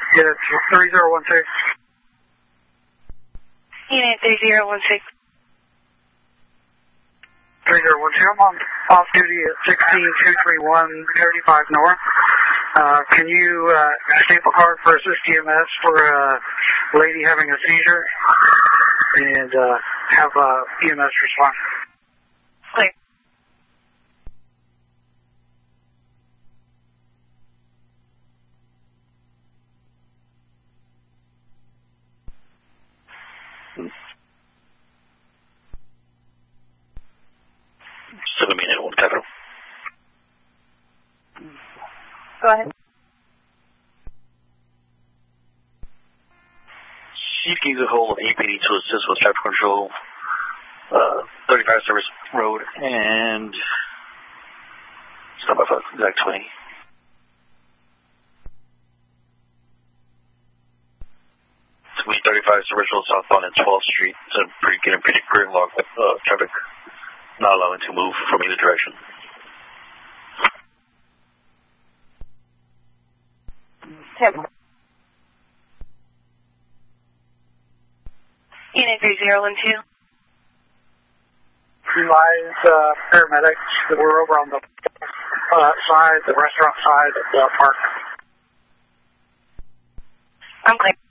It's 3016. Unit 3016. 3012, I'm off duty at 16231 35 North. Can you stamp a card for Assist EMS for a lady having a seizure and have EMS respond? Clear. Go ahead. Seeking the whole of APD to assist with traffic control, 35 Service Road and stop by exact 20. So we 35 Service Road southbound and 12th Street. It's getting pretty gridlocked with traffic not allowing to move from either direction. Unit 3012. Realize paramedics that we're over on the side, the restaurant side of the park. I'm clear.